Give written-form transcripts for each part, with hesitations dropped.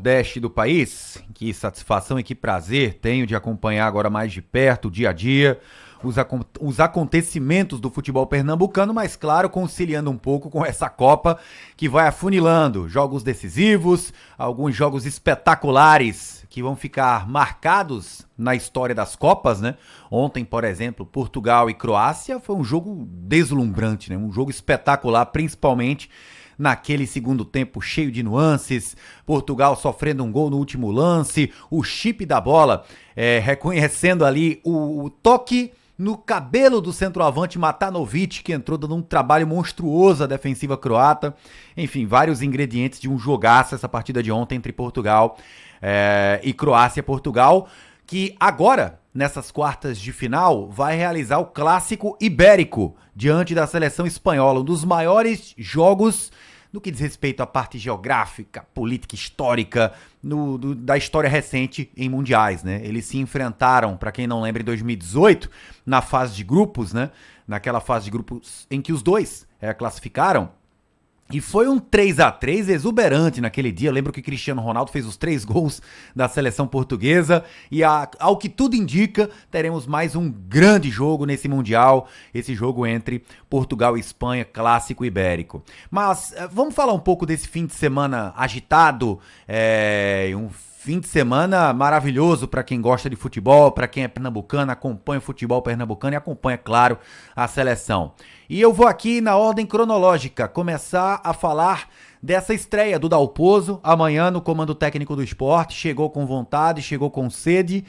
sudeste do país. Que satisfação e que prazer tenho de acompanhar agora mais de perto, dia a dia, os acontecimentos do futebol pernambucano, mas claro, conciliando um pouco com essa Copa que vai afunilando. Jogos decisivos, alguns jogos espetaculares que vão ficar marcados na história das Copas, né? Ontem, por exemplo, Portugal e Croácia foi um jogo deslumbrante, né? Um jogo espetacular, principalmente naquele segundo tempo cheio de nuances. Portugal sofrendo um gol no último lance, o chip da bola, reconhecendo ali o toque no cabelo do centroavante Matanovic, que entrou dando um trabalho monstruoso à defensiva croata. Enfim, vários ingredientes de um jogaço essa partida de ontem entre Portugal e Croácia-Portugal, que agora, nessas quartas de final, vai realizar o clássico ibérico diante da seleção espanhola, um dos maiores jogos no que diz respeito à parte geográfica, política, histórica, da história recente em mundiais, né? Eles se enfrentaram, para quem não lembra, em 2018, na fase de grupos, né? Naquela fase de grupos em que os dois classificaram. E foi um 3-3 exuberante naquele dia. Eu lembro que Cristiano Ronaldo fez os 3 gols da seleção portuguesa. E ao que tudo indica, teremos mais um grande jogo nesse Mundial. Esse jogo entre Portugal e Espanha, clássico ibérico. Mas vamos falar um pouco desse fim de semana agitado. Um fim de semana maravilhoso para quem gosta de futebol, para quem é pernambucano, acompanha o futebol pernambucano e acompanha, claro, a seleção. E eu vou aqui, na ordem cronológica, começar a falar dessa estreia do Dalpozo, amanhã no comando técnico do Sport. Chegou com vontade, chegou com sede,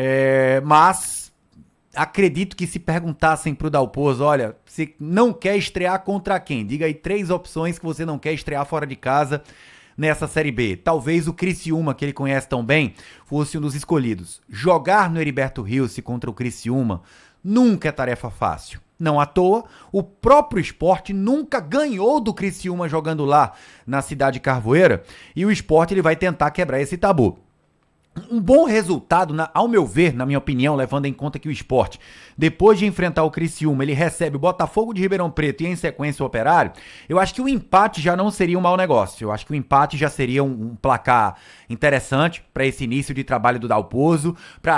mas acredito que se perguntassem pro Dalpozo, olha, você não quer estrear contra quem? Diga aí 3 opções que você não quer estrear fora de casa nessa Série B. Talvez o Criciúma, que ele conhece tão bem, fosse um dos escolhidos. Jogar no Heriberto Rilse contra o Criciúma nunca é tarefa fácil. Não à toa, o próprio Sport nunca ganhou do Criciúma jogando lá na cidade Carvoeira, e o Sport ele vai tentar quebrar esse tabu. Um bom resultado, ao meu ver, na minha opinião, levando em conta que o Sport, depois de enfrentar o Criciúma, ele recebe o Botafogo de Ribeirão Preto e em sequência o Operário, eu acho que o empate já não seria um mau negócio. Eu acho que o empate já seria um placar interessante para esse início de trabalho do Dalpozo,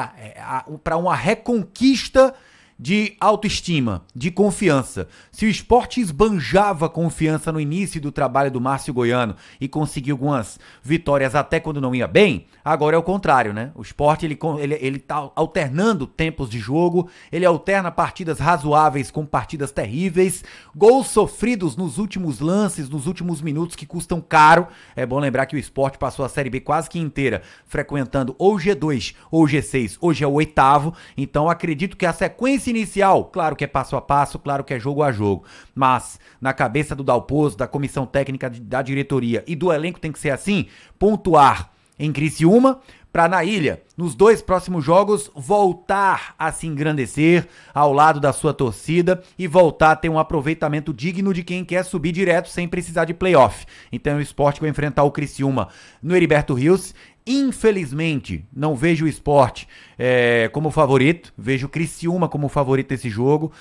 para uma reconquista de autoestima, de confiança. Se o Sport esbanjava confiança no início do trabalho do Márcio Goiano e conseguiu algumas vitórias até quando não ia bem, agora é o contrário, né? O Sport ele tá alternando tempos de jogo, ele alterna partidas razoáveis com partidas terríveis, gols sofridos nos últimos lances, nos últimos minutos que custam caro. É bom lembrar que o Sport passou a Série B quase que inteira frequentando ou G2 ou G6, hoje é o 8º, então acredito que a sequência inicial, claro que é passo a passo, claro que é jogo a jogo, mas na cabeça do Dalpozo, da comissão técnica, da diretoria e do elenco tem que ser assim, pontuar em Criciúma, para na Ilha, nos 2 próximos jogos, voltar a se engrandecer ao lado da sua torcida e voltar a ter um aproveitamento digno de quem quer subir direto sem precisar de playoff. Então o Sport vai enfrentar o Criciúma no Heriberto Rilse. Infelizmente, não vejo o Sport como favorito, vejo o Criciúma como favorito desse jogo.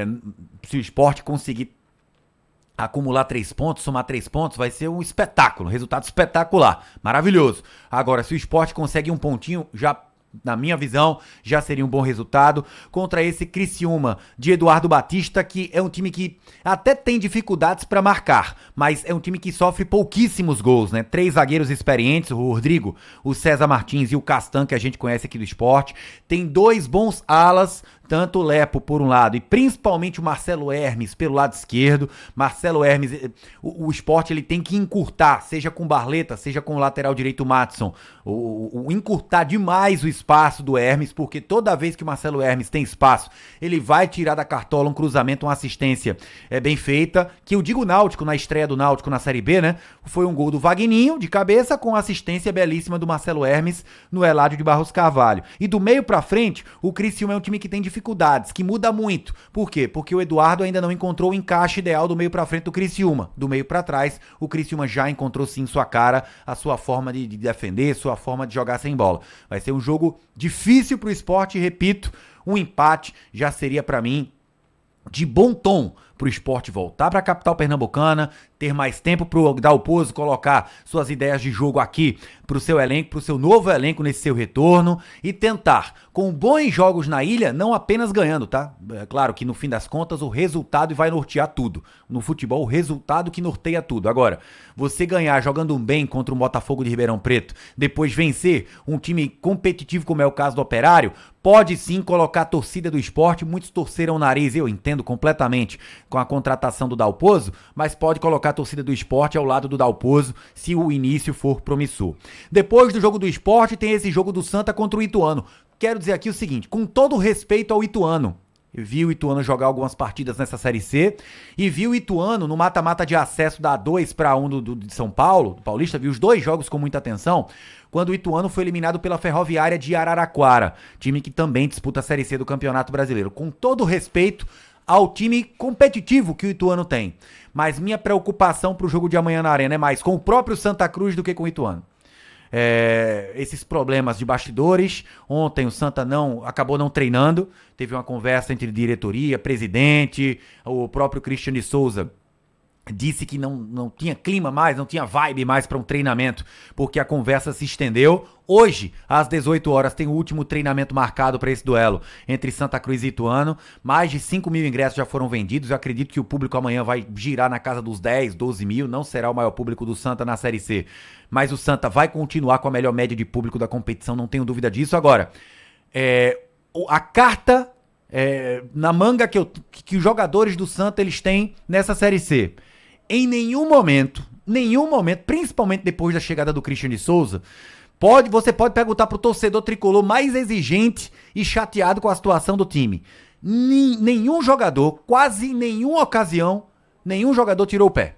Se o Sport conseguir acumular 3 pontos, somar 3 pontos, vai ser um espetáculo, resultado espetacular, maravilhoso. Agora, se o Sport consegue um pontinho, já, na minha visão, já seria um bom resultado contra esse Criciúma de Eduardo Batista, que é um time que até tem dificuldades para marcar, mas é um time que sofre pouquíssimos gols, né? 3 zagueiros experientes, o Rodrigo, o César Martins e o Castan, que a gente conhece aqui do Sport. Tem 2 bons alas, tanto o Lepo por um lado e principalmente o Marcelo Hermes pelo lado esquerdo. Marcelo Hermes, o Sport ele tem que encurtar, seja com Barleta, seja com o lateral direito Maddson, encurtar demais o espaço do Hermes, porque toda vez que o Marcelo Hermes tem espaço, ele vai tirar da cartola um cruzamento, uma assistência bem feita, que eu digo Náutico, na estreia do Náutico na Série B, né? Foi um gol do Vagninho, de cabeça, com assistência belíssima do Marcelo Hermes no Eládio de Barros Carvalho. E do meio pra frente, o Criciúma é um time que tem dificuldades, que muda muito. Por quê? Porque o Eduardo ainda não encontrou o encaixe ideal do meio pra frente do Criciúma. Do meio pra trás, o Criciúma já encontrou sim sua cara, a sua forma de defender, sua forma de jogar sem bola. Vai ser um jogo difícil pro Sport, repito, um empate já seria pra mim de bom tom pro Sport voltar pra capital pernambucana, ter mais tempo pro Dalpozo colocar suas ideias de jogo aqui pro seu elenco, pro seu novo elenco nesse seu retorno e tentar, com bons jogos na ilha, não apenas ganhando, tá? É claro que no fim das contas o resultado vai nortear tudo. No futebol, o resultado que norteia tudo. Agora, você ganhar jogando bem contra o Botafogo de Ribeirão Preto, depois vencer um time competitivo como é o caso do Operário, pode sim colocar a torcida do esporte, muitos torceram o nariz, eu entendo completamente com a contratação do Dalpozo, mas pode colocar a torcida do esporte ao lado do Dalpozo se o início for promissor. Depois do jogo do esporte tem esse jogo do Santa contra o Ituano. Quero dizer aqui o seguinte, com todo respeito ao Ituano, eu vi o Ituano jogar algumas partidas nessa Série C e vi o Ituano no mata-mata de acesso da 2-1 de São Paulo, do Paulista, vi os dois jogos com muita atenção, quando o Ituano foi eliminado pela Ferroviária de Araraquara, time que também disputa a Série C do Campeonato Brasileiro. Com todo respeito ao time competitivo que o Ituano tem, mas minha preocupação pro jogo de amanhã na Arena é mais com o próprio Santa Cruz do que com o Ituano. Esses problemas de bastidores. Ontem o Santa acabou não treinando. Teve uma conversa entre diretoria, presidente, o próprio Christian de Souza disse que não tinha clima mais, não tinha vibe mais para um treinamento, porque a conversa se estendeu. Hoje, às 18 horas, tem o último treinamento marcado para esse duelo entre Santa Cruz e Ituano. Mais de 5 mil ingressos já foram vendidos. Eu acredito que o público amanhã vai girar na casa dos 10, 12 mil. Não será o maior público do Santa na Série C. Mas o Santa vai continuar com a melhor média de público da competição, não tenho dúvida disso. Agora, a carta na manga que os jogadores do Santa eles têm nessa Série C. Em nenhum momento, principalmente depois da chegada do Christian de Souza, você pode perguntar pro torcedor tricolor mais exigente e chateado com a situação do time. Nenhum jogador, quase em nenhuma ocasião, nenhum jogador tirou o pé.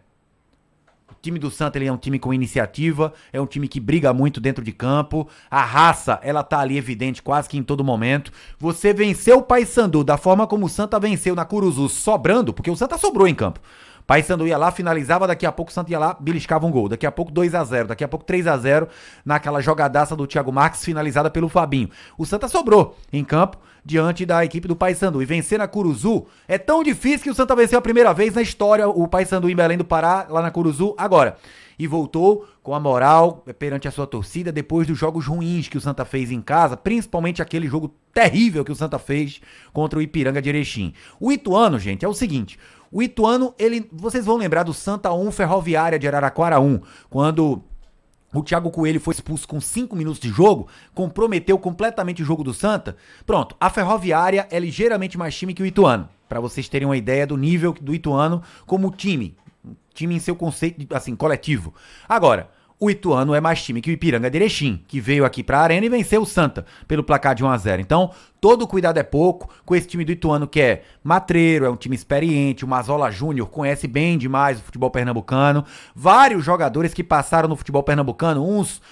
O time do Santa ele é um time com iniciativa, é um time que briga muito dentro de campo, a raça ela tá ali evidente quase que em todo momento. Você venceu o Paysandu da forma como o Santa venceu na Curuzu, sobrando, porque o Santa sobrou em campo. Paysandu ia lá, finalizava, daqui a pouco o Santa ia lá, beliscava um gol, daqui a pouco 2-0, daqui a pouco 3-0, naquela jogadaça do Thiago Marques, finalizada pelo Fabinho. O Santa sobrou em campo, diante da equipe do Paysandu, e vencer na Curuzu é tão difícil que o Santa venceu a primeira vez na história, o Paysandu em Belém do Pará, lá na Curuzu, agora. E voltou com a moral perante a sua torcida, depois dos jogos ruins que o Santa fez em casa, principalmente aquele jogo terrível que o Santa fez contra o Ipiranga de Erechim. O Ituano, gente, é o seguinte... O Ituano, vocês vão lembrar do Santa 1, Ferroviária de Araraquara 1, quando o Thiago Coelho foi expulso com 5 minutos de jogo, comprometeu completamente o jogo do Santa. Pronto, a Ferroviária é ligeiramente mais time que o Ituano, para vocês terem uma ideia do nível do Ituano como time em seu conceito, assim, coletivo. Agora, o Ituano é mais time que o Ipiranga de Erechim, que veio aqui pra Arena e venceu o Santa pelo placar de 1-0. Então, todo cuidado é pouco com esse time do Ituano que é matreiro, é um time experiente, o Mazola Júnior conhece bem demais o futebol pernambucano. Vários jogadores que passaram no futebol pernambucano,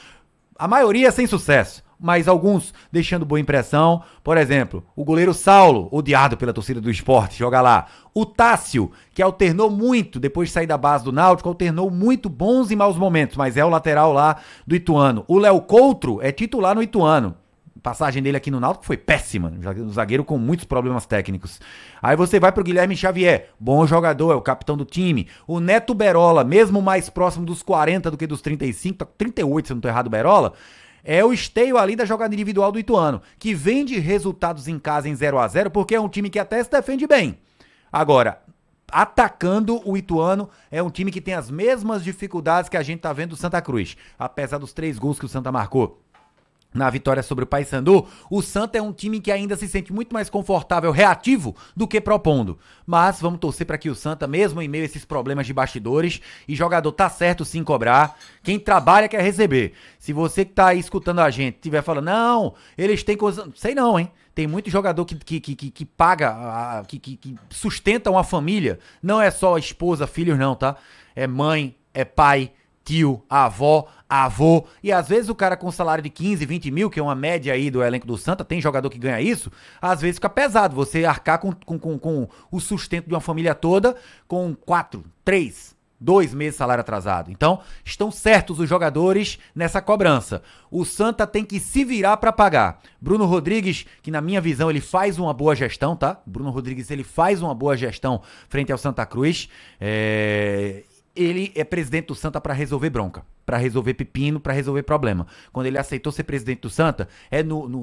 a maioria sem sucesso, mas alguns deixando boa impressão. Por exemplo, o goleiro Saulo, odiado pela torcida do Sport, joga lá. O Tássio, que alternou muito, depois de sair da base do Náutico, alternou muito bons e maus momentos, mas é o lateral lá do Ituano. O Léo Coutro é titular no Ituano. A passagem dele aqui no Náutico foi péssima, um zagueiro com muitos problemas técnicos. Aí você vai pro Guilherme Xavier, bom jogador, é o capitão do time. O Neto Berola, mesmo mais próximo dos 40 do que dos 35, 38 se eu não tô errado, Berola, é o esteio ali da jogada individual do Ituano, que vem de resultados em casa em 0-0, porque é um time que até se defende bem. Agora, atacando o Ituano, é um time que tem as mesmas dificuldades que a gente tá vendo do Santa Cruz, apesar dos 3 gols que o Santa marcou na vitória sobre o Paysandu. O Santa é um time que ainda se sente muito mais confortável, reativo, do que propondo. Mas vamos torcer para que o Santa, mesmo em meio a esses problemas de bastidores, e jogador tá certo sim cobrar, quem trabalha quer receber. Se você que tá aí escutando a gente estiver falando, não, eles têm coisa... Sei não, hein? Tem muito jogador que paga, que sustenta uma família. Não é só esposa, filhos não, tá? É mãe, é pai, tio, avó, avô, e às vezes o cara com salário de 15, 20 mil, que é uma média aí do elenco do Santa, tem jogador que ganha isso, às vezes fica pesado você arcar com o sustento de uma família toda com 4, 3, 2 meses de salário atrasado. Então, estão certos os jogadores nessa cobrança. O Santa tem que se virar pra pagar. Bruno Rodrigues, que na minha visão ele faz uma boa gestão, tá? Bruno Rodrigues ele faz uma boa gestão frente ao Santa Cruz. ele é presidente do Santa pra resolver bronca, pra resolver pepino, pra resolver problema. Quando ele aceitou ser presidente do Santa, é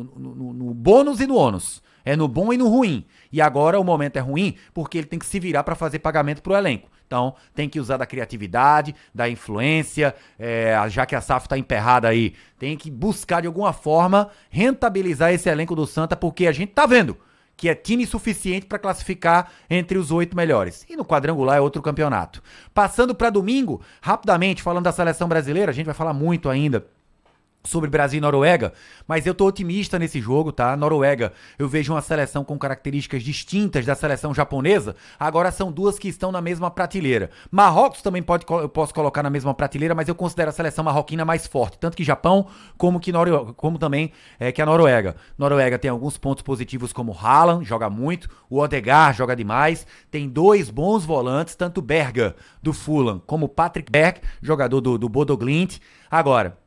no bônus e no ônus. É no bom e no ruim. E agora o momento é ruim porque ele tem que se virar pra fazer pagamento pro elenco. Então, tem que usar da criatividade, da influência, já que a SAF tá emperrada aí, tem que buscar de alguma forma rentabilizar esse elenco do Santa, porque a gente tá vendo que é time suficiente para classificar entre os 8 melhores. E no quadrangular é outro campeonato. Passando para domingo, rapidamente, falando da seleção brasileira, a gente vai falar muito ainda sobre Brasil e Noruega, mas eu tô otimista nesse jogo, tá? Noruega, eu vejo uma seleção com características distintas da seleção japonesa, agora são duas que estão na mesma prateleira. Marrocos também eu posso colocar na mesma prateleira, mas eu considero a seleção marroquina mais forte, tanto que Japão, como também que a Noruega. Noruega tem alguns pontos positivos como Haaland, joga muito, o Odegaard joga demais, tem 2 bons volantes, tanto Berger, do Fulham, como Patrick Berg, jogador do Bodo Glimt. Agora,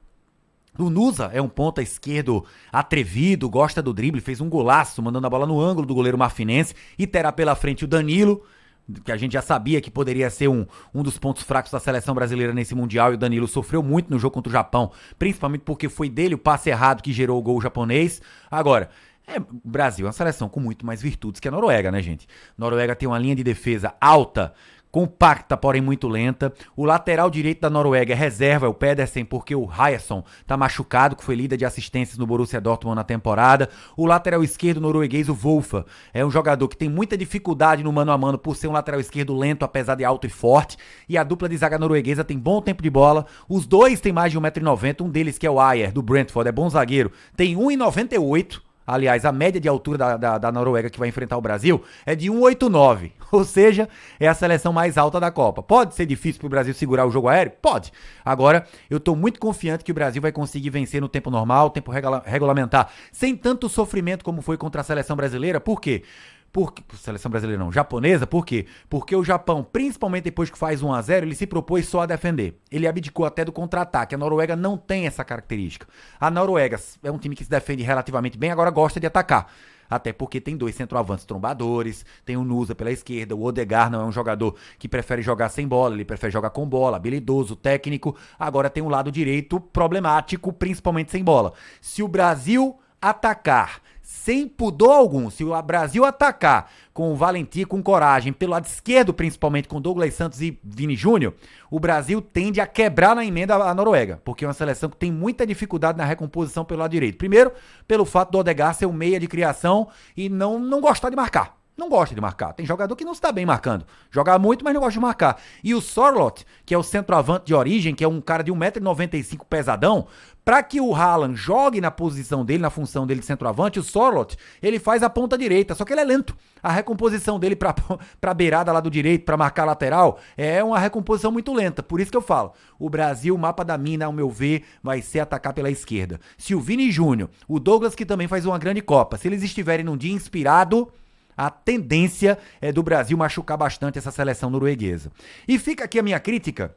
o Nusa é um ponta esquerdo atrevido, gosta do drible, fez um golaço, mandando a bola no ângulo do goleiro marfinense, e terá pela frente o Danilo, que a gente já sabia que poderia ser um dos pontos fracos da seleção brasileira nesse Mundial, e o Danilo sofreu muito no jogo contra o Japão, principalmente porque foi dele o passe errado que gerou o gol japonês. Agora, o Brasil é uma seleção com muito mais virtudes que a Noruega, né, gente? Noruega tem uma linha de defesa alta, compacta, porém muito lenta. O lateral direito da Noruega é reserva, é o Pedersen, porque o Ryerson tá machucado, que foi líder de assistências no Borussia Dortmund na temporada. O lateral esquerdo norueguês, o Wolfa, é um jogador que tem muita dificuldade no mano a mano por ser um lateral esquerdo lento, apesar de alto e forte. E a dupla de zaga norueguesa tem bom tempo de bola. Os dois têm mais de 1,90 m, um deles, que é o Ajer, do Brentford, é bom zagueiro, tem 1,98 m. Aliás, a média de altura da Noruega que vai enfrentar o Brasil é de 1,89. Ou seja, é a seleção mais alta da Copa. Pode ser difícil pro Brasil segurar o jogo aéreo? Pode. Agora, eu tô muito confiante que o Brasil vai conseguir vencer no tempo normal, tempo regulamentar, sem tanto sofrimento como foi contra a seleção brasileira. Por quê? Seleção brasileira não, japonesa, por quê? Porque o Japão, principalmente depois que faz 1-0, ele se propôs só a defender. Ele abdicou até do contra-ataque. A Noruega não tem essa característica. A Noruega é um time que se defende relativamente bem, agora gosta de atacar. Até porque tem 2 centroavantes trombadores, tem o Nusa pela esquerda, o Odegaard não é um jogador que prefere jogar sem bola, ele prefere jogar com bola, habilidoso, técnico. Agora tem o lado direito problemático, principalmente sem bola. Se o Brasil atacar sem pudor algum, se o Brasil atacar com valentia, com coragem, pelo lado esquerdo principalmente, com Douglas Santos e Vini Júnior, o Brasil tende a quebrar na emenda a Noruega, porque é uma seleção que tem muita dificuldade na recomposição pelo lado direito. Primeiro, pelo fato do Odegaard ser um meia de criação e não gostar de marcar. Não gosta de marcar. Tem jogador que não está bem marcando. Joga muito, mas não gosta de marcar. E o Sorloth, que é o centroavante de origem, que é um cara de 1,95 m pesadão, para que o Haaland jogue na posição dele, na função dele de centroavante, o Sorloth, ele faz a ponta direita, só que ele é lento. A recomposição dele pra beirada lá do direito, pra marcar lateral, é uma recomposição muito lenta. Por isso que eu falo, o Brasil, o mapa da mina, ao meu ver, vai ser atacar pela esquerda. Se o Vini Júnior, o Douglas, que também faz uma grande Copa, se eles estiverem num dia inspirado, a tendência é do Brasil machucar bastante essa seleção norueguesa. E fica aqui a minha crítica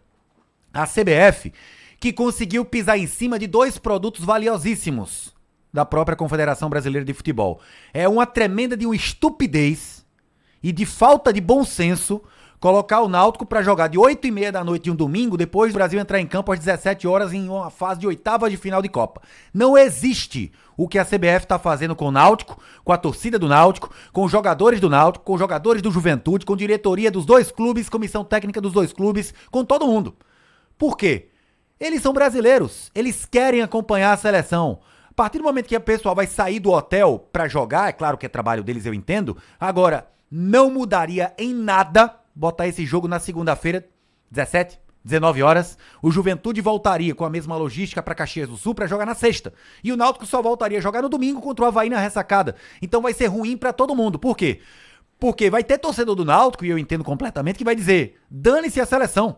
à CBF, que conseguiu pisar em cima de 2 produtos valiosíssimos da própria Confederação Brasileira de Futebol. É uma tremenda de uma estupidez e de falta de bom senso colocar o Náutico para jogar de 8h30 da noite de um domingo, depois do Brasil entrar em campo às 17 horas em uma fase de oitavas de final de Copa. Não existe o que a CBF tá fazendo com o Náutico, com a torcida do Náutico, com os jogadores do Náutico, com os jogadores do Juventude, com diretoria dos 2 clubes, comissão técnica dos 2 clubes, com todo mundo. Por quê? Eles são brasileiros, eles querem acompanhar a seleção. A partir do momento que o pessoal vai sair do hotel pra jogar, é claro que é trabalho deles, eu entendo, agora, não mudaria em nada botar esse jogo na segunda-feira, 17, 19 horas, o Juventude voltaria com a mesma logística para Caxias do Sul para jogar na sexta. E o Náutico só voltaria a jogar no domingo contra o Avaí na ressacada. Então vai ser ruim para todo mundo. Por quê? Porque vai ter torcedor do Náutico, e eu entendo completamente, que vai dizer, dane-se a seleção.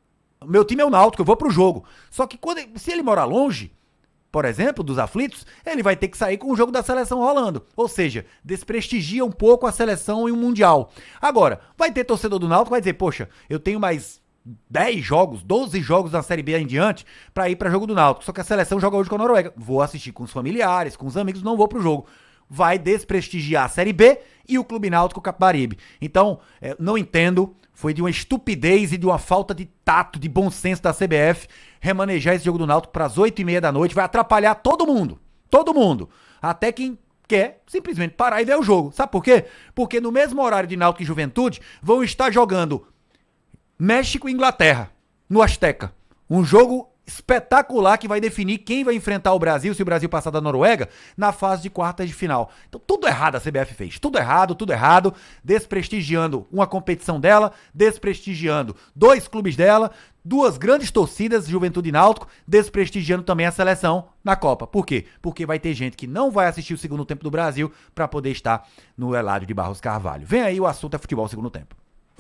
Meu time é o Náutico, eu vou pro jogo. Só que se ele morar longe, por exemplo, dos aflitos, ele vai ter que sair com o jogo da seleção rolando. Ou seja, desprestigia um pouco a seleção em um Mundial. Agora, vai ter torcedor do Náutico que vai dizer, poxa, eu tenho mais 10 jogos, 12 jogos na Série B em diante pra ir pra jogo do Náutico. Só que a seleção joga hoje com a Noruega. Vou assistir com os familiares, com os amigos, não vou pro jogo. Vai desprestigiar a Série B e o Clube Náutico Capibaribe. Então, não entendo. Foi de uma estupidez e de uma falta de tato, de bom senso da CBF remanejar esse jogo do Náutico para as 8h30 da noite. Vai atrapalhar todo mundo. Todo mundo. Até quem quer simplesmente parar e ver o jogo. Sabe por quê? Porque no mesmo horário de Náutico e Juventude vão estar jogando México e Inglaterra no Azteca. Um jogo espetacular que vai definir quem vai enfrentar o Brasil, se o Brasil passar da Noruega, na fase de quartas de final. Então tudo errado a CBF fez, tudo errado, desprestigiando uma competição dela, desprestigiando dois clubes dela, duas grandes torcidas, Juventude e Náutico, desprestigiando também a seleção na Copa. Por quê? Porque vai ter gente que não vai assistir o segundo tempo do Brasil para poder estar no Eládio de Barros Carvalho. Vem aí, o assunto é futebol segundo tempo.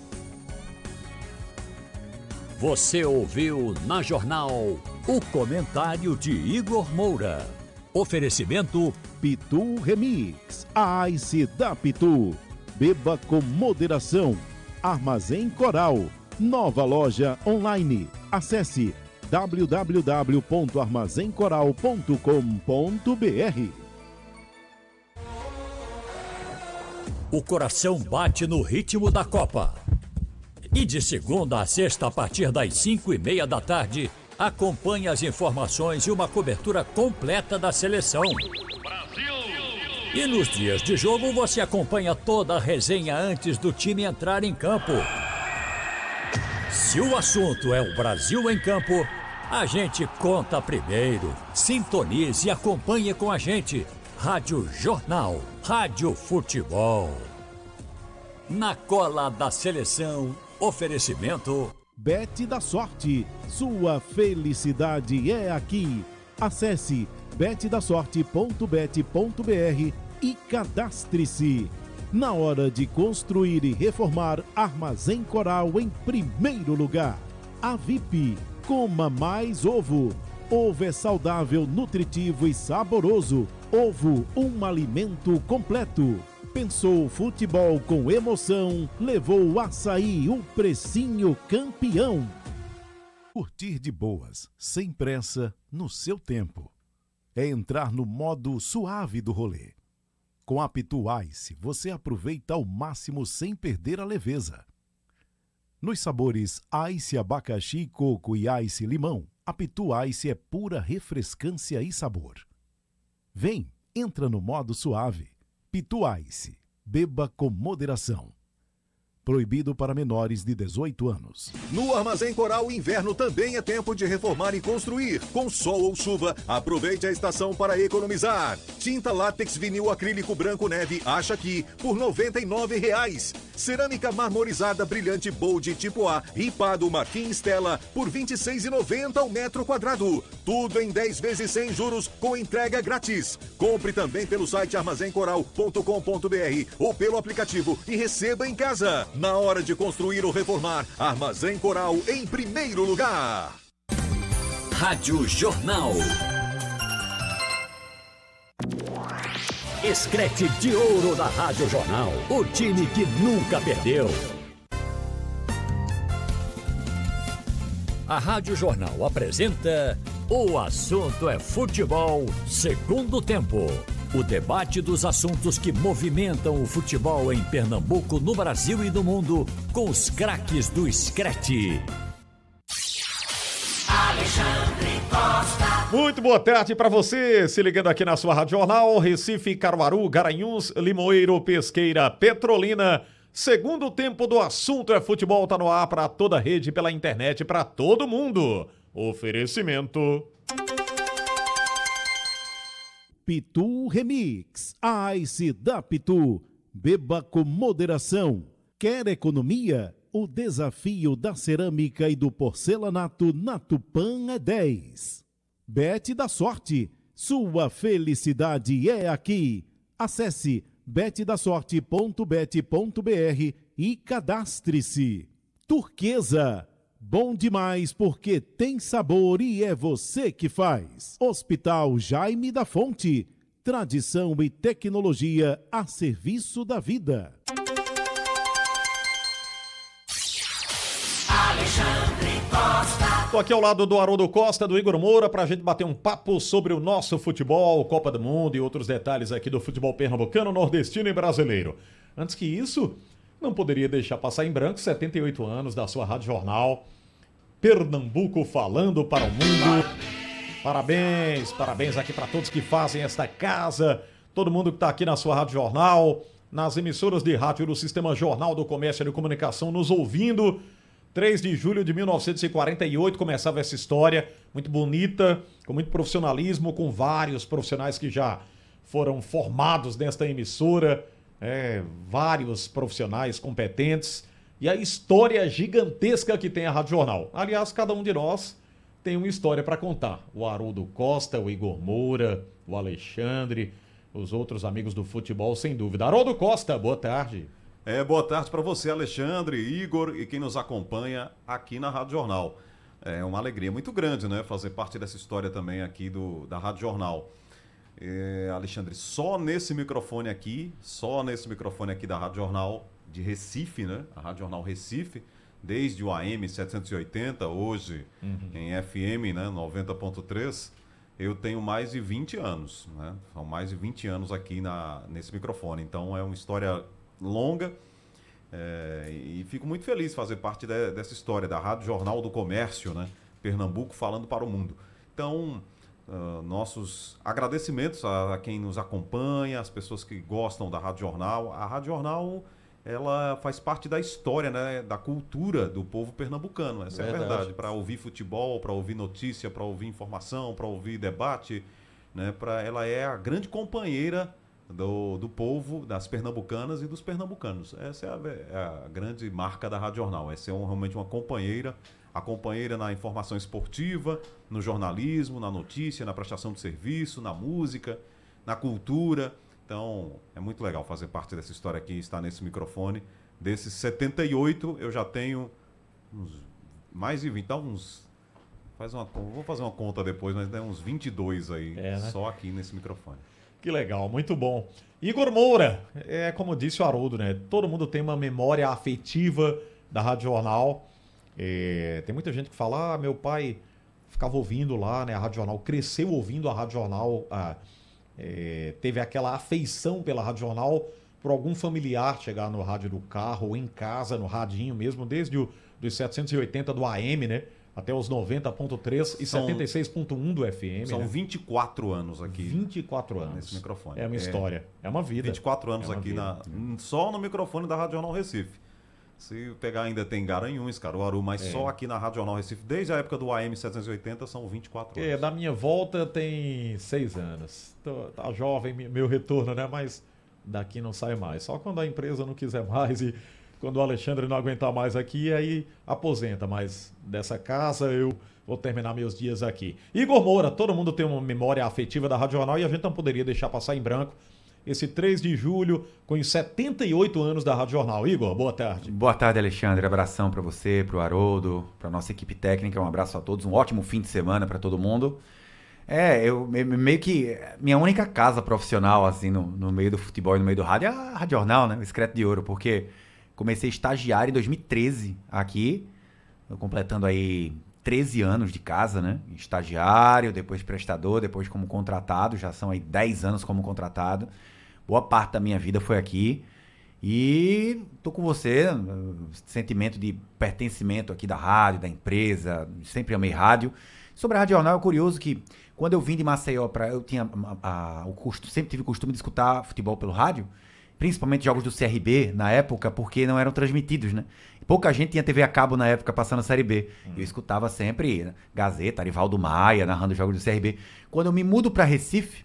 Você ouviu na Jornal o comentário de Igor Moura. Oferecimento Pitu Remix, a Ice da Pitu. Beba com moderação. Armazém Coral, nova loja online. Acesse www.armazencoral.com.br. O coração bate no ritmo da Copa. E de segunda a sexta, a partir das 5h30 da tarde, acompanhe as informações e uma cobertura completa da seleção. Brasil! E nos dias de jogo, você acompanha toda a resenha antes do time entrar em campo. Se o assunto é o Brasil em campo, a gente conta primeiro. Sintonize e acompanhe com a gente. Rádio Jornal, Rádio Futebol. Na cola da seleção, oferecimento Bet da Sorte, sua felicidade é aqui. Acesse betdasorte.bet.br e cadastre-se. Na hora de construir e reformar, Armazém Coral em primeiro lugar. A VIP, coma mais ovo. Ovo é saudável, nutritivo e saboroso. Ovo, um alimento completo. Pensou futebol com emoção, levou o Açaí, o precinho campeão. Curtir de boas, sem pressa, no seu tempo. É entrar no modo suave do rolê. Com a Pitu Ice, você aproveita ao máximo sem perder a leveza. Nos sabores Ice abacaxi, coco e Ice limão, a Pitu Ice é pura refrescância e sabor. Vem, entra no modo suave. Pitu Ice. Beba com moderação. Proibido para menores de 18 anos. No Armazém Coral, o inverno também é tempo de reformar e construir. Com sol ou chuva, aproveite a estação para economizar. Tinta látex vinil acrílico branco neve, acha aqui, por R$ 99,00. Cerâmica marmorizada brilhante Bold tipo A, ripado Marquinhos Stella, por R$ 26,90 ao metro quadrado. Tudo em 10 vezes sem juros, com entrega grátis. Compre também pelo site armazencoral.com.br ou pelo aplicativo e receba em casa. Na hora de construir ou reformar, Armazém Coral em primeiro lugar. Rádio Jornal. Escrete de ouro da Rádio Jornal. O time que nunca perdeu. A Rádio Jornal apresenta O Assunto é Futebol, segundo tempo. O debate dos assuntos que movimentam o futebol em Pernambuco, no Brasil e no mundo, com os craques do Screte. Alexandre Costa. Muito boa tarde para você, se ligando aqui na sua Rádio Jornal, Recife, Caruaru, Garanhuns, Limoeiro, Pesqueira, Petrolina. Segundo tempo do Assunto é Futebol, tá no ar para toda a rede, pela internet, para todo mundo. Oferecimento... Pitu Remix, a Ice da Pitu. Beba com moderação. Quer economia? O desafio da cerâmica e do porcelanato na Tupã é 10. Bet da Sorte, sua felicidade é aqui. Acesse betdasorte.bet.br e cadastre-se. Turquesa. Bom demais porque tem sabor e é você que faz. Hospital Jaime da Fonte. Tradição e tecnologia a serviço da vida. Alexandre Costa. Tô aqui ao lado do Haroldo Costa, do Igor Moura, pra gente bater um papo sobre o nosso futebol, Copa do Mundo e outros detalhes aqui do futebol pernambucano, nordestino e brasileiro. Antes que isso, Não poderia deixar passar em branco 78 anos da sua Rádio Jornal. Pernambuco falando para o mundo. Parabéns aqui para todos que fazem esta casa, todo mundo que está aqui na sua Rádio Jornal, nas emissoras de rádio do Sistema Jornal do Comércio e de Comunicação, nos ouvindo. 3 de julho de 1948 começava essa história, muito bonita, com muito profissionalismo, com vários profissionais que já foram formados nesta emissora, vários profissionais competentes, e a história gigantesca que tem a Rádio Jornal. Aliás, cada um de nós tem uma história para contar. O Haroldo Costa, o Igor Moura, o Alexandre, os outros amigos do futebol, sem dúvida. Haroldo Costa, boa tarde. Boa tarde para você, Alexandre, Igor e quem nos acompanha aqui na Rádio Jornal. É uma alegria muito grande, né, fazer parte dessa história também aqui da Rádio Jornal. Alexandre, só nesse microfone aqui da Rádio Jornal de Recife, né, a Rádio Jornal Recife, desde o AM 780, hoje em FM, né, 90.3, eu tenho mais de 20 anos, né? São mais de 20 anos aqui nesse microfone. Então é uma história longa e fico muito feliz de fazer parte dessa história da Rádio Jornal do Comércio, né? Pernambuco falando para o mundo. Então, nossos agradecimentos a quem nos acompanha, as pessoas que gostam da Rádio Jornal. A Rádio Jornal, ela faz parte da história, né, da cultura do povo pernambucano. Essa é a verdade. Para ouvir futebol, para ouvir notícia, para ouvir informação, para ouvir debate, né, ela é a grande companheira do povo, das pernambucanas e dos pernambucanos. Essa é a grande marca da Rádio Jornal. Essa é realmente uma companheira, a companheira na informação esportiva, no jornalismo, na notícia, na prestação de serviço, na música, na cultura. Então, é muito legal fazer parte dessa história aqui, estar nesse microfone. Desses 78, eu já tenho mais de 20. Então, vou fazer uma conta depois, mas uns 22 aí, né? Só aqui nesse microfone. Que legal, muito bom. Igor Moura, como disse o Haroldo, né? Todo mundo tem uma memória afetiva da Rádio Jornal. Tem muita gente que fala, meu pai ficava ouvindo lá, né, a Rádio Jornal, cresceu ouvindo a Rádio Jornal, teve aquela afeição pela Rádio Jornal por algum familiar chegar no rádio do carro ou em casa, no radinho mesmo, desde dos 780 do AM, né? Até os 90.3 e 76.1 do FM. São, né? 24 anos aqui. 24 anos. Nesse microfone. É uma história, é uma vida. 24 anos aqui só no microfone da Rádio Jornal Recife. Se pegar ainda tem Garanhuns, Caruaru, mas só aqui na Rádio Jornal Recife, desde a época do AM 780, são 24 anos. Da minha volta tem 6 anos. Tá jovem meu retorno, né? Mas daqui não sai mais. Só quando a empresa não quiser mais e quando o Alexandre não aguentar mais aqui, aí aposenta. Mas dessa casa eu vou terminar meus dias aqui. Igor Moura, todo mundo tem uma memória afetiva da Rádio Jornal e a gente não poderia deixar passar em branco esse 3 de julho, com os 78 anos da Rádio Jornal. Igor, boa tarde. Boa tarde, Alexandre. Abração para você, para o Haroldo, para a nossa equipe técnica. Um abraço a todos. Um ótimo fim de semana para todo mundo. Eu meio que... Minha única casa profissional, assim, no meio do futebol e no meio do rádio é a Rádio Jornal, né? O Excreto de Ouro, porque comecei estagiário em 2013 aqui, completando aí 13 anos de casa, né? Estagiário, depois prestador, depois como contratado. Já são aí 10 anos como contratado. Boa parte da minha vida foi aqui. E tô com você, sentimento de pertencimento aqui da rádio, da empresa. Sempre amei rádio. Sobre a Rádio Jornal, é curioso que quando eu vim de Maceió, eu tinha sempre tive o costume de escutar futebol pelo rádio, principalmente jogos do CRB na época, porque não eram transmitidos, né? Pouca gente tinha TV a cabo na época passando a Série B. Eu escutava sempre, né, Gazeta, Arivaldo Maia, narrando jogos do CRB. Quando eu me mudo para Recife,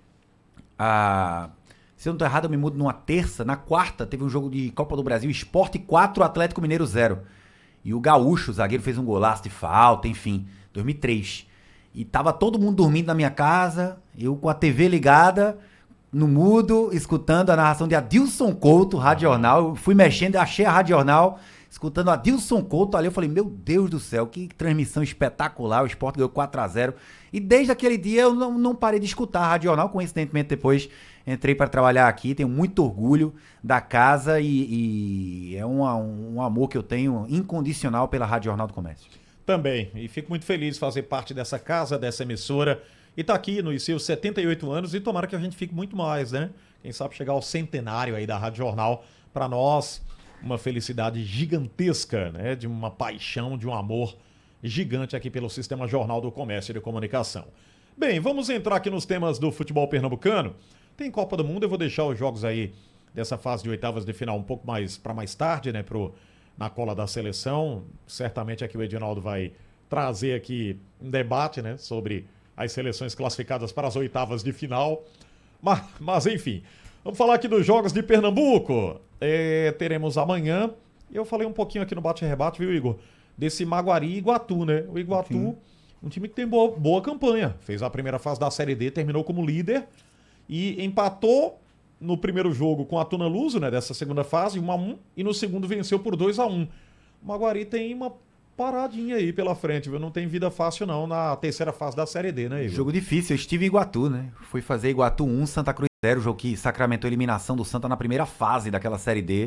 se eu não tô errado, eu me mudo numa terça. Na quarta, teve um jogo de Copa do Brasil, Sport 4, Atlético Mineiro 0. E o Gaúcho, o zagueiro, fez um golaço de falta, enfim, 2003. E tava todo mundo dormindo na minha casa, eu com a TV ligada, no mudo, escutando a narração de Adilson Couto, Rádio Jornal. Eu fui mexendo, achei a Rádio Jornal, escutando Adilson Couto ali. Eu falei, meu Deus do céu, que transmissão espetacular. O Sport ganhou 4-0. E desde aquele dia eu não parei de escutar a Rádio Jornal. Coincidentemente, depois entrei para trabalhar aqui. Tenho muito orgulho da casa e é um amor que eu tenho incondicional pela Rádio Jornal do Comércio. Também. E fico muito feliz de fazer parte dessa casa, dessa emissora. E tá aqui nos seus 78 anos e tomara que a gente fique muito mais, né? Quem sabe chegar ao centenário aí da Rádio Jornal para nós. uma felicidade gigantesca, né? De uma paixão, de um amor gigante aqui pelo Sistema Jornal do Comércio e de Comunicação. Bem, vamos entrar aqui nos temas do futebol pernambucano. Tem Copa do Mundo, eu vou deixar os jogos aí dessa fase de oitavas de final um pouco mais para mais tarde, né? Na cola da seleção. Certamente aqui o Edinaldo vai trazer aqui um debate, né? Sobre as seleções classificadas para as oitavas de final. Mas enfim, vamos falar aqui dos jogos de Pernambuco. Teremos amanhã, eu falei um pouquinho aqui no bate-rebate, viu, Igor? Desse Maguari e Iguatu, né? O Iguatu, sim, um time que tem boa campanha. Fez a primeira fase da Série D, terminou como líder e empatou no primeiro jogo com a Tuna Luso, né? Dessa segunda fase, 1-1, e no segundo venceu por 2-1. O Maguari tem uma paradinha aí pela frente, viu? Não tem vida fácil não na terceira fase da Série D, né, Igor? Jogo difícil, eu estive em Iguatu, né? Fui fazer Iguatu 1, Santa Cruz 0, jogo que sacramentou a eliminação do Santa na primeira fase daquela Série D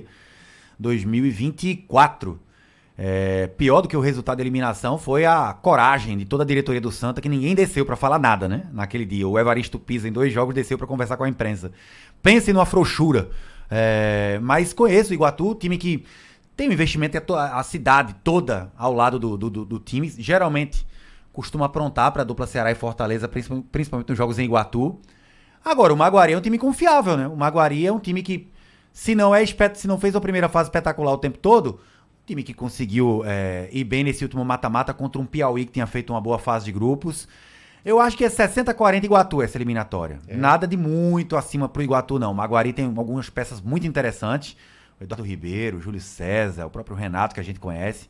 2024. Pior do que o resultado da eliminação foi a coragem de toda a diretoria do Santa, que ninguém desceu pra falar nada, né? Naquele dia. O Evaristo Pisa, em 2 jogos, desceu pra conversar com a imprensa. Pense numa frouxura. Mas conheço o Iguatu, time que tem um investimento, a cidade toda ao lado do time. Geralmente costuma aprontar pra dupla Ceará e Fortaleza, principalmente nos jogos em Iguatu. Agora, o Maguari é um time confiável, né? O Maguari é um time que, se não fez a primeira fase espetacular o tempo todo, time que conseguiu ir bem nesse último mata-mata contra um Piauí que tinha feito uma boa fase de grupos. Eu acho que é 60-40 Iguatu essa eliminatória. Nada de muito acima pro Iguatu, não. O Maguari tem algumas peças muito interessantes. O Eduardo Ribeiro, o Júlio César, o próprio Renato, que a gente conhece.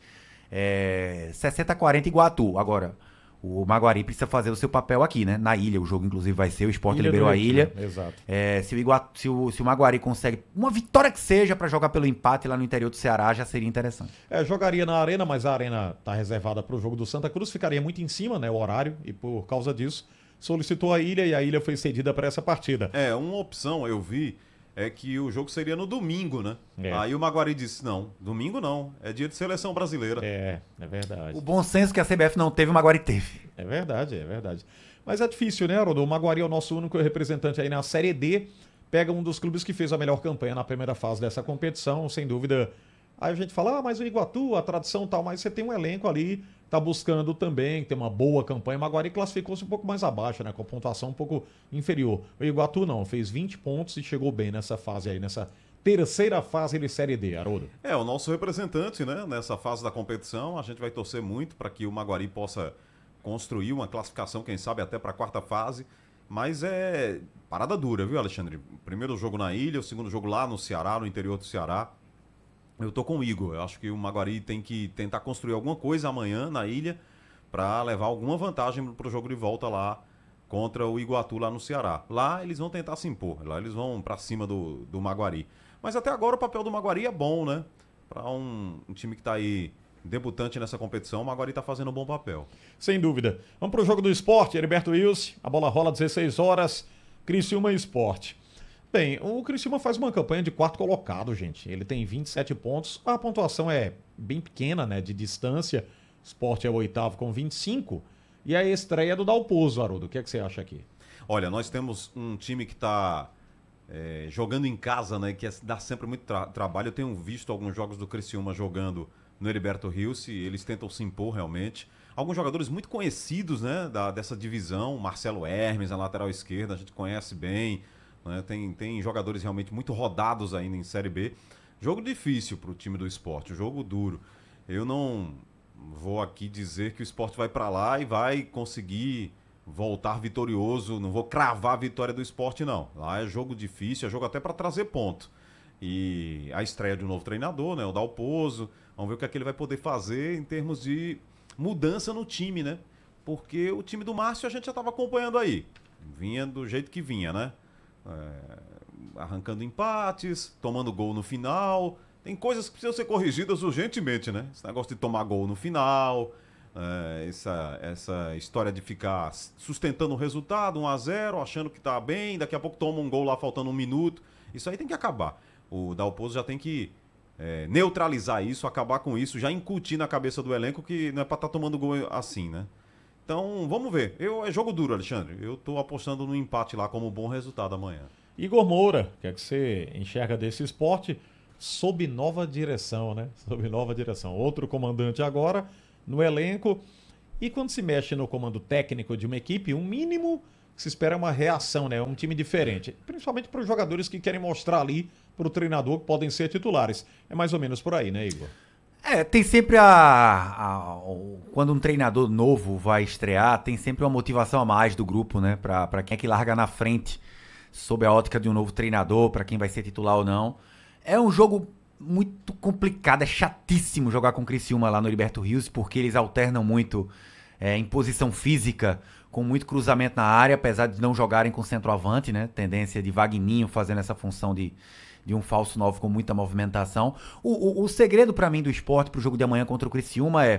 60-40 Iguatu. Agora, o Maguari precisa fazer o seu papel aqui, né? Na ilha, o jogo inclusive vai ser, o Sport liberou a ilha. Né? Exato. Se o Maguari consegue uma vitória que seja pra jogar pelo empate lá no interior do Ceará, já seria interessante. Jogaria na Arena, mas a Arena tá reservada pro jogo do Santa Cruz, ficaria muito em cima, né? O horário, e por causa disso, solicitou a ilha e a ilha foi cedida para essa partida. Uma opção, eu vi, é que o jogo seria no domingo, né? Aí o Maguari disse, não, domingo não, é dia de seleção brasileira. É verdade. O bom senso que a CBF não teve, o Maguari teve. É verdade. Mas é difícil, né, Haroldo? O Maguari é o nosso único representante aí na Série D, pega um dos clubes que fez a melhor campanha na primeira fase dessa competição, sem dúvida. Aí a gente fala, mas o Iguatu, a tradição e tal, mas você tem um elenco ali, tá buscando também ter uma boa campanha. O Maguari classificou-se um pouco mais abaixo, né, com a pontuação um pouco inferior. O Iguatu não, fez 20 pontos e chegou bem nessa fase aí, nessa terceira fase de Série D, Haroldo. O nosso representante, né, nessa fase da competição. A gente vai torcer muito para que o Maguari possa construir uma classificação, quem sabe até para a quarta fase. Mas é parada dura, viu, Alexandre? Primeiro jogo na ilha, o segundo jogo lá no Ceará, no interior do Ceará. Eu tô com o Igor. Eu acho que o Maguari tem que tentar construir alguma coisa amanhã na ilha para levar alguma vantagem pro jogo de volta lá contra o Iguatu lá no Ceará. Lá eles vão tentar se impor, lá eles vão para cima do Maguari. Mas até agora o papel do Maguari é bom, né? Para um time que tá aí debutante nessa competição, o Maguari tá fazendo um bom papel. Sem dúvida. Vamos pro jogo do Sport, Heriberto Wilson. A bola rola 16 horas, Criciúma Sport. Bem, o Criciúma faz uma campanha de quarto colocado, gente. Ele tem 27 pontos. A pontuação é bem pequena, né? De distância. O Sport é o oitavo com 25. E a estreia é do Dalpozo, Haroldo. O que é que você acha aqui? Olha, nós temos um time que está jogando em casa, né? Que dá sempre muito trabalho. Eu tenho visto alguns jogos do Criciúma jogando no Heriberto Rilse. Eles tentam se impor realmente. Alguns jogadores muito conhecidos, né? Dessa divisão. Marcelo Hermes, na lateral esquerda, a gente conhece bem. Né? Tem jogadores realmente muito rodados ainda em Série B. Jogo difícil para o time do Sport, jogo duro. Eu não vou aqui dizer que o Sport vai para lá e vai conseguir voltar vitorioso. Não vou cravar a vitória do Sport, não. Lá é jogo difícil, é jogo até para trazer ponto. E a estreia de um novo treinador, né? O Dalpozo. Vamos ver o que é que ele vai poder fazer em termos de mudança no time, né? Porque o time do Márcio a gente já estava acompanhando aí. Vinha do jeito que vinha, né? Arrancando empates, tomando gol no final. Tem coisas que precisam ser corrigidas urgentemente, né? Esse negócio de tomar gol no final, essa história de ficar sustentando o resultado, 1-0, achando que tá bem, daqui a pouco toma um gol lá faltando 1 minuto. Isso aí tem que acabar. O Dalpozo já tem que neutralizar isso, acabar com isso, já incutir na cabeça do elenco que não é pra estar tomando gol assim, né? Então, vamos ver. É jogo duro, Alexandre. Eu tô apostando no empate lá como bom resultado amanhã. Igor Moura, o que é que você enxerga desse Esporte? sob nova direção, né? Sob nova direção. Outro comandante agora no elenco. E quando se mexe no comando técnico de uma equipe, o mínimo que se espera é uma reação, né? Um time diferente. Principalmente para os jogadores que querem mostrar ali para o treinador que podem ser titulares. É mais ou menos por aí, né, Igor? Tem sempre quando um treinador novo vai estrear, tem sempre uma motivação a mais do grupo, né? Pra quem é que larga na frente, sob a ótica de um novo treinador, pra quem vai ser titular ou não. É um jogo muito complicado, é chatíssimo jogar com o Criciúma lá no Heriberto Rios, porque eles alternam muito em posição física, com muito cruzamento na área, apesar de não jogarem com centroavante, né? Tendência de Vagninho fazendo essa função de um falso 9 com muita movimentação. O segredo pra mim do Sport pro jogo de amanhã contra o Criciúma é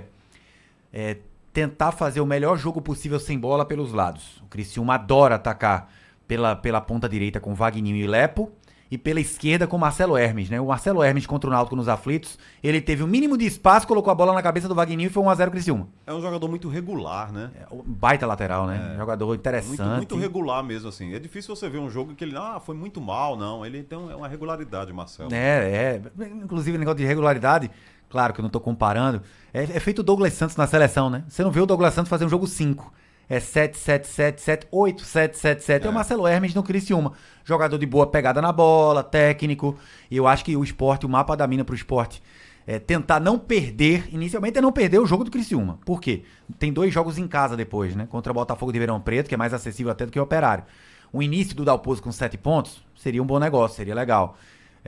tentar fazer o melhor jogo possível sem bola pelos lados. O Criciúma adora atacar pela ponta direita com Vagninho e Lepo e pela esquerda com Marcelo Hermes, né? O Marcelo Hermes contra o Náutico nos aflitos, ele teve o mínimo de espaço, colocou a bola na cabeça do Vagninho e foi 1-0 Criciúma. É um jogador muito regular, né? Baita lateral, né? Jogador interessante. Muito regular mesmo, assim. É difícil você ver um jogo que ele, foi muito mal, não. Ele tem uma regularidade, Marcelo. Inclusive, o negócio de regularidade, claro que eu não tô comparando, é feito o Douglas Santos na seleção, né? Você não vê o Douglas Santos fazer um jogo 5. É 7-7-7-7, 8-7-7-7. É o Marcelo Hermes no Criciúma. Jogador de boa pegada na bola, técnico. E eu acho que o Sport, o mapa da mina pro Sport, tentar não perder, inicialmente é não perder o jogo do Criciúma. Por quê? Tem 2 jogos em casa depois, né? Contra o Botafogo de Ribeirão Preto, que é mais acessível até do que o Operário. O início do Dalpozo com 7 pontos seria um bom negócio, seria legal.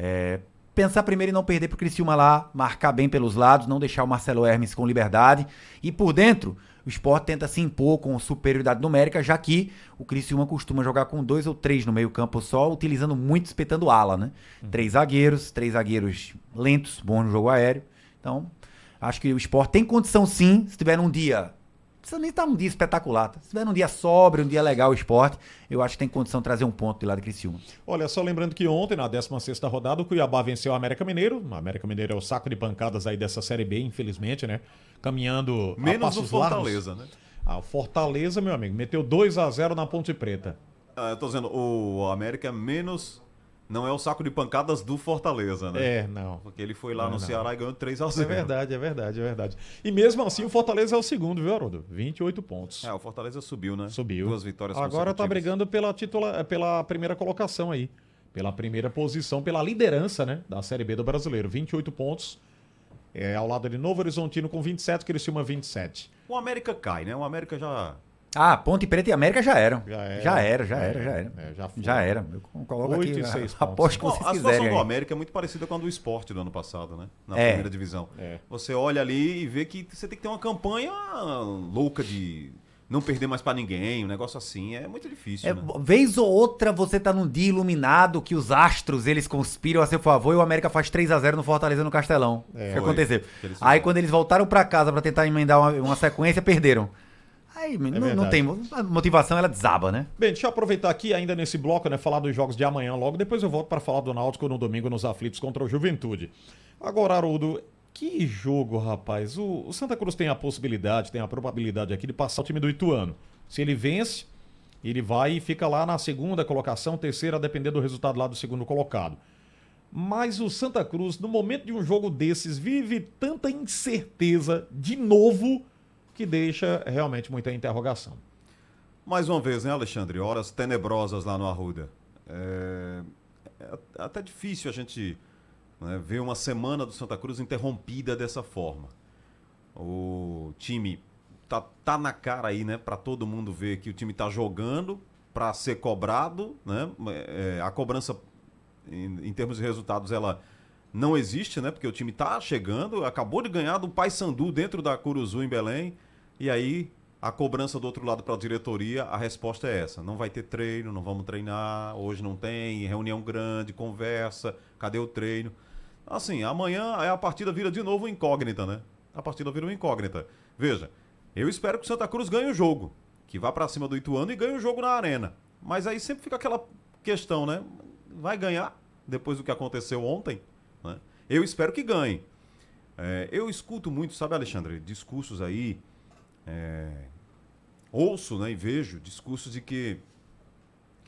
Pensar primeiro em não perder pro Criciúma lá, marcar bem pelos lados, não deixar o Marcelo Hermes com liberdade. E por dentro, o Sport tenta se impor com superioridade numérica, já que o Criciúma costuma jogar com 2 ou 3 no meio campo só, utilizando muito, espetando ala, né? 3 zagueiros lentos, bons no jogo aéreo. Então, acho que o Sport tem condição sim, se tiver um dia... Não precisa nem estar um dia espetacular, tá? Se tiver um dia sóbrio, um dia legal o Sport, eu acho que tem condição de trazer um ponto de lá de Criciúma. Olha, só lembrando que ontem, na 16ª rodada, o Cuiabá venceu o América Mineiro. O América Mineiro é o saco de pancadas aí dessa Série B, infelizmente, né? Caminhando menos a passos o Fortaleza, largos. né? O Fortaleza, meu amigo, meteu 2-0 na Ponte Preta. Eu tô dizendo, o América menos... Não é o saco de pancadas do Fortaleza, né? Não. Porque ele foi lá no Ceará e ganhou 3-0. É verdade. E mesmo assim, o Fortaleza é o segundo, viu, Haroldo? 28 pontos. O Fortaleza subiu, né? Subiu. 2 vitórias Agora tá brigando pela primeira colocação aí. Pela primeira posição, pela liderança, né? Da Série B do Brasileiro. 28 pontos. Ao lado de Novo Horizontino com 27, Criciúma 27. O América cai, né? O América já... Ponte Preta e América já eram. Já era. Já era. Eu coloco 8 aqui, e 6 aposto que Bom, vocês a quiserem. situação do Aí. América é muito parecida com a do Sport do ano passado, né? Na primeira divisão. Você olha ali e vê que você tem que ter uma campanha louca de não perder mais pra ninguém, um negócio assim. É muito difícil, né? Vez ou outra você tá num dia iluminado que os astros, eles conspiram a seu favor e o América faz 3-0 no Fortaleza no Castelão. O que aconteceu? Aí quando eles voltaram pra casa pra tentar emendar uma sequência, perderam. Aí não tem. A motivação ela desaba, né? Bem, deixa eu aproveitar aqui ainda nesse bloco, né? Falar dos jogos de amanhã logo. Depois eu volto para falar do Náutico no domingo nos aflitos contra o Juventude. Agora, Haroldo, que jogo, rapaz. O Santa Cruz tem a possibilidade, tem a probabilidade aqui de passar o time do Ituano. Se ele vence, ele vai e fica lá na segunda colocação, terceira, a depender do resultado lá do segundo colocado. Mas o Santa Cruz, no momento de um jogo desses, vive tanta incerteza de novo que deixa realmente muita interrogação. Mais uma vez, né, Alexandre? Horas tenebrosas lá no Arruda. É até difícil a gente ver uma semana do Santa Cruz interrompida dessa forma. O time tá na cara aí, né? Pra todo mundo ver que o time tá jogando pra ser cobrado, né? A cobrança, em termos de resultados, ela não existe, né? Porque o time tá chegando, acabou de ganhar do Paysandu dentro da Curuzu em Belém. E aí, a cobrança do outro lado para a diretoria, a resposta é essa. Não vai ter treino, não vamos treinar, hoje não tem, reunião grande, conversa, cadê o treino? Assim, amanhã a partida vira de novo incógnita, né? A partida vira uma incógnita. Veja, eu espero que o Santa Cruz ganhe o jogo, que vá para cima do Ituano e ganhe o jogo na arena. Mas aí sempre fica aquela questão, né? Vai ganhar depois do que aconteceu ontem? Né? Eu espero que ganhe. Eu escuto muito, sabe, Alexandre, discursos aí, ouço, né, e vejo discursos de que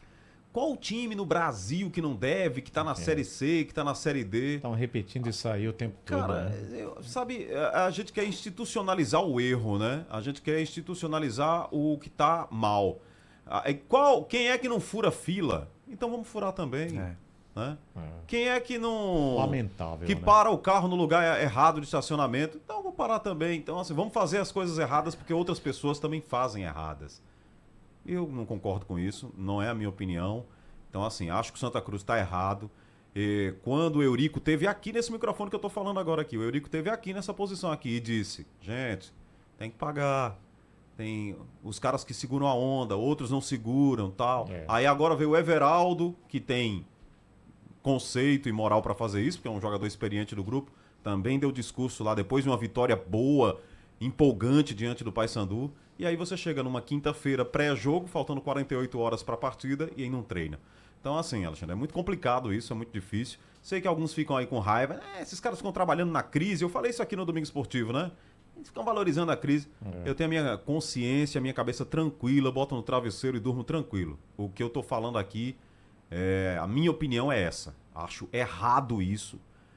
Qual o time no Brasil que não deve, que tá na Série C, que tá na Série D? Estão repetindo isso aí o tempo todo. Cara, né? sabe, a gente quer institucionalizar o erro, né? A gente quer institucionalizar o que tá mal. Quem é que não fura fila? Então vamos furar também. Né? Quem é que não... Lamentável, que né? para o carro no lugar errado de estacionamento? Então vamos parar também. Então, assim, vamos fazer as coisas erradas porque outras pessoas também fazem erradas. Eu não concordo com isso, não é a minha opinião. Então, assim, acho que o Santa Cruz está errado. E quando o Eurico teve aqui nesse microfone que eu estou falando agora aqui, o Eurico teve aqui nessa posição aqui e disse, gente, tem que pagar. Tem os caras que seguram a onda, outros não seguram, tal. Aí agora veio o Everaldo, que tem conceito e moral para fazer isso, porque é um jogador experiente do grupo, também deu discurso lá depois de uma vitória boa, empolgante diante do Paysandu. E aí você chega numa quinta-feira pré-jogo, faltando 48 horas para a partida e aí não treina. Então assim, Alexandre, é muito complicado isso, é muito difícil. Sei que alguns ficam aí com raiva. Esses caras ficam trabalhando na crise. Eu falei isso aqui no Domingo Esportivo, né? Eles ficam valorizando a crise. Eu tenho a minha consciência, a minha cabeça tranquila, boto no travesseiro e durmo tranquilo. O que eu tô falando aqui, a minha opinião é essa. Acho errado isso.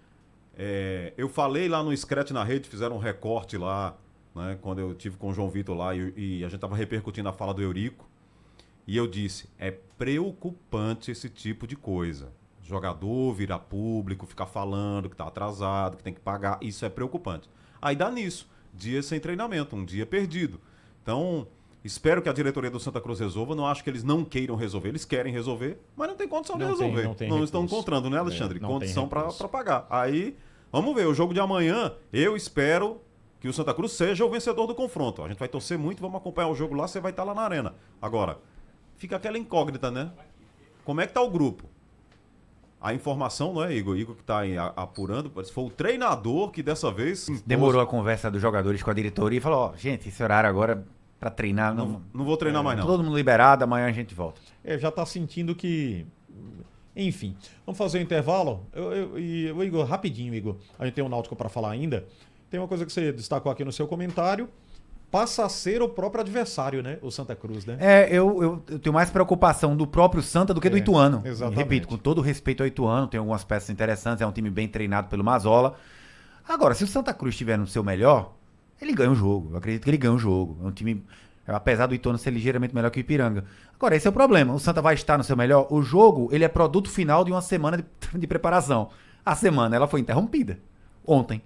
Eu falei lá no Scratch na Rede, fizeram um recorte lá, né, quando eu tive com o João Vitor lá e a gente estava repercutindo a fala do Eurico. E eu disse, é preocupante esse tipo de coisa. Jogador virar público, ficar falando que está atrasado, que tem que pagar, isso é preocupante. Aí dá nisso, dia sem treinamento, um dia perdido. Então, espero que a diretoria do Santa Cruz resolva. Não acho que eles não queiram resolver, eles querem resolver, mas não tem condição de resolver. Não estão encontrando, né, Alexandre? Condição para pagar. Aí, vamos ver, o jogo de amanhã, eu espero que o Santa Cruz seja o vencedor do confronto. A gente vai torcer muito, vamos acompanhar o jogo lá, você vai estar lá na arena. Agora, fica aquela incógnita, né? Como é que tá o grupo? A informação, não é, Igor? Igor que tá aí apurando, foi o treinador que dessa vez... Demorou a conversa dos jogadores com a diretoria e falou, gente, esse horário agora para treinar... Não vou treinar mais não. Todo mundo liberado, amanhã a gente volta. Já tá sentindo que... Enfim, vamos fazer o intervalo. Igor, rapidinho, Igor. A gente tem um Náutico para falar ainda. Tem uma coisa que você destacou aqui no seu comentário. Passa a ser o próprio adversário, né? O Santa Cruz, né? Eu tenho mais preocupação do próprio Santa do que do Ituano. Exatamente. E repito, com todo respeito ao Ituano, tem algumas peças interessantes, é um time bem treinado pelo Mazola. Agora, se o Santa Cruz estiver no seu melhor, ele ganha o jogo. Eu acredito que ele ganha o jogo. É um time, apesar do Ituano ser ligeiramente melhor que o Ipiranga. Agora, esse é o problema. O Santa vai estar no seu melhor. O jogo, ele é produto final de uma semana de preparação. A semana, ela foi interrompida. Ontem.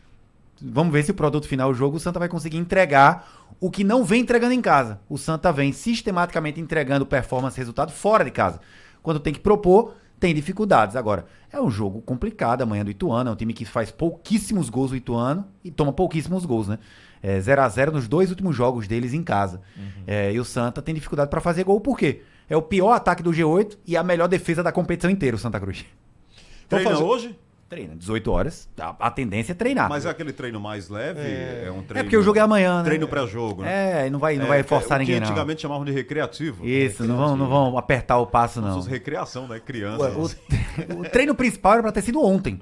Vamos ver se o produto final do jogo o Santa vai conseguir entregar o que não vem entregando em casa. O Santa vem sistematicamente entregando performance e resultado fora de casa. Quando tem que propor, tem dificuldades. Agora, é um jogo complicado amanhã do Ituano. É um time que faz pouquíssimos gols do Ituano e toma pouquíssimos gols, né? 0-0 nos 2 últimos jogos deles em casa. E o Santa tem dificuldade para fazer gol. Por quê? É o pior ataque do G8 e a melhor defesa da competição inteira, o Santa Cruz. Treina hoje? Treina, 18 horas, a tendência é treinar. Mas é aquele treino mais leve? É um treino... É porque o jogo é amanhã, né? Treino pré-jogo, né? Não vai forçar ninguém, não. Antigamente chamavam de recreativo. Isso, não vão apertar o passo, não. Recreação, né? Criança. O treino principal era pra ter sido ontem.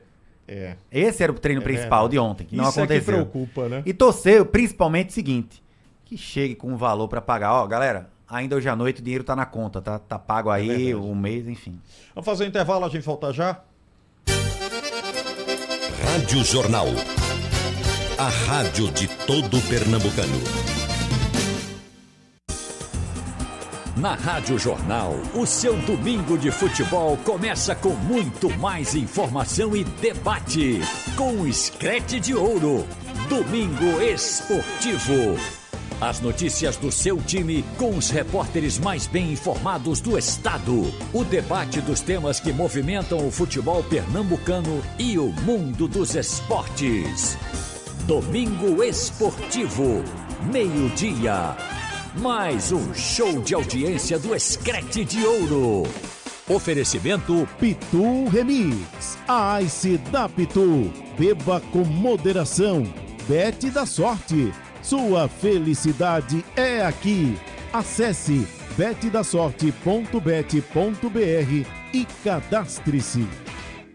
Esse era o treino principal de ontem, que não aconteceu. Isso é que preocupa, né? E torcer, principalmente, o seguinte, que chegue com um valor pra pagar. Ó, galera, ainda hoje à noite o dinheiro tá na conta, tá pago aí, um mês, enfim. Vamos fazer um intervalo, a gente volta já? Rádio Jornal. A rádio de todo pernambucano. Na Rádio Jornal, o seu domingo de futebol começa com muito mais informação e debate. Com o Scratch de Ouro. Domingo Esportivo. As notícias do seu time com os repórteres mais bem informados do estado. O debate dos temas que movimentam o futebol pernambucano e o mundo dos esportes. Domingo Esportivo, meio-dia. Mais um show de audiência do Scratch de Ouro. Oferecimento Pitu Remix. A Ice da Pitu. Beba com moderação. Bet da sorte. Sua felicidade é aqui. Acesse betdasorte.bet.br e cadastre-se.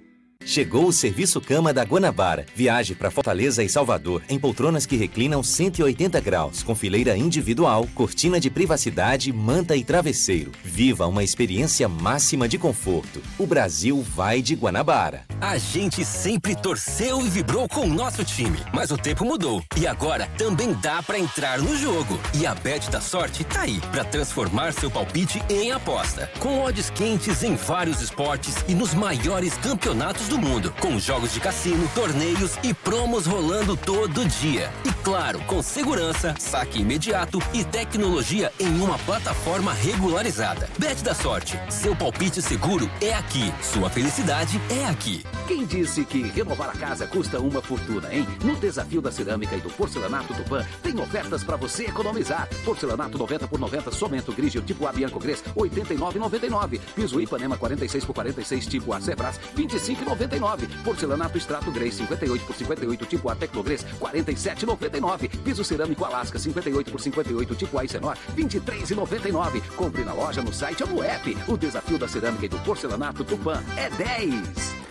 Chegou o serviço cama da Guanabara. Viaje para Fortaleza e Salvador em poltronas que reclinam 180 graus, com fileira individual, cortina de privacidade, manta e travesseiro. Viva uma experiência máxima de conforto. O Brasil vai de Guanabara. A gente sempre torceu e vibrou com o nosso time, mas o tempo mudou e agora também dá pra entrar no jogo. E a Bet da Sorte tá aí pra transformar seu palpite em aposta. Com odds quentes em vários esportes e nos maiores campeonatos do mundo, com jogos de cassino, torneios e promos rolando todo dia. E claro, com segurança, saque imediato e tecnologia em uma plataforma regularizada. Bet da Sorte, seu palpite seguro é aqui, sua felicidade é aqui. Quem disse que renovar a casa custa uma fortuna, hein? No Desafio da Cerâmica e do Porcelanato Tupã, tem ofertas pra você economizar. Porcelanato 90 por 90, Somento Grigio tipo A Bianco Gres, R$ 89,99. Piso Ipanema 46 por 46, tipo A Sebras, R$ 25,99. Porcelanato Extrato Grey 58 por 58, tipo A Tecnogres, R$ 47,99. Piso Cerâmico Alasca 58 por 58, tipo A Isenor, R$ 23,99. Compre na loja, no site ou no app. O Desafio da Cerâmica e do Porcelanato Tupã é 10.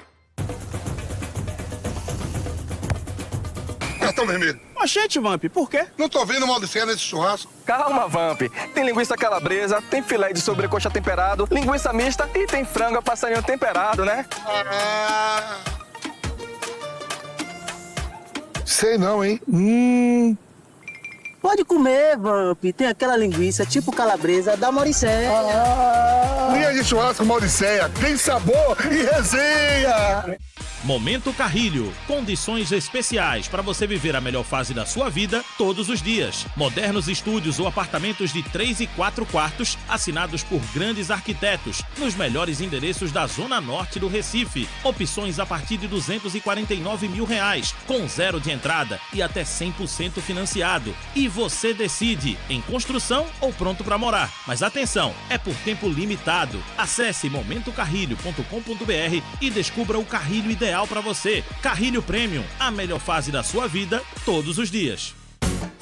Cartão vermelho. Oxente, Vamp, por quê? Não tô vendo mal de cena nesse churrasco. Calma, Vamp. Tem linguiça calabresa, tem filé de sobrecoxa temperado, linguiça mista e tem frango a passarinho temperado, né? Sei não, hein? Pode comer, Vamp. Tem aquela linguiça tipo calabresa da Mauricéia. Linha de churrasco Mauricéia. Tem sabor e resenha. Momento Carrilho. Condições especiais para você viver a melhor fase da sua vida todos os dias. Modernos estúdios ou apartamentos de 3 e 4 quartos, assinados por grandes arquitetos, nos melhores endereços da Zona Norte do Recife. Opções a partir de R$ 249 mil, com zero de entrada e até 100% financiado. E você decide, em construção ou pronto para morar. Mas atenção, é por tempo limitado. Acesse momentocarrilho.com.br e descubra o carrilho ideal para você. Carrilho Premium, a melhor fase da sua vida todos os dias.